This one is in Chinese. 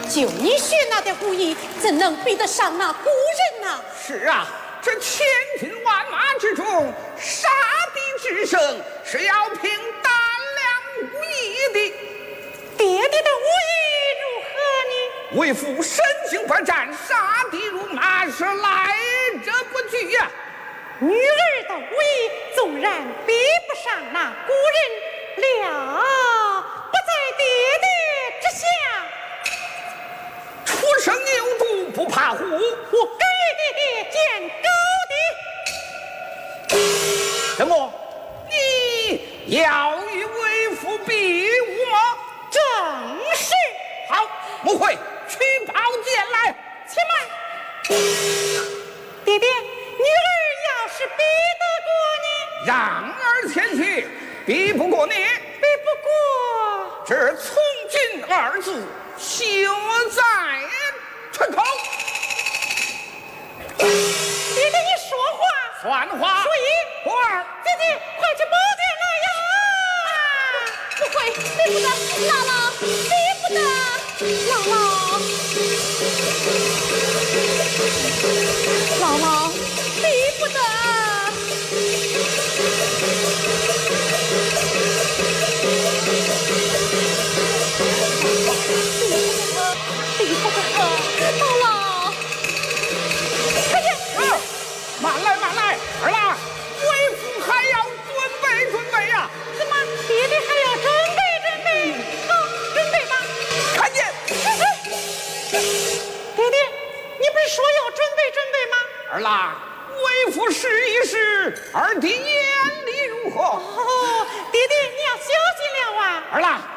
就你学那点武艺，怎能比得上那古人呢？ 是啊，这千军万马之中，杀敌制胜是要凭胆量武艺的。 爹爹的武艺如何呢？ 为父身经百战，杀敌如麻，是来者不拒呀。 女儿的武艺纵然比不上那古人，了不在爹爹之下。 初生牛犊不怕虎， 我给爹爹见高的。 怎么？你要与为父比武吗？ 正是。 好，母会取宝剑来。 且慢，爹爹，女儿要是比得过你， 让儿前去，比不过你， 比不过， 这从军二字休在吹口。 爹爹，你说话算话。 说一不二。 爹爹，快去宝剑来呀！不会，比不得，姥姥，比不得，姥姥，姥姥，比不得。比不得，姥姥，快点！ 慢来，慢来，儿郎，为父还要准备准备呀。 怎么，爹爹还要准备准备？好，准备吧。 看见。 爹爹，你不是说要准备准备吗？ 儿郎，为父试一试，儿的眼力如何？ 哦，爹爹，你要小心了啊！ 儿郎，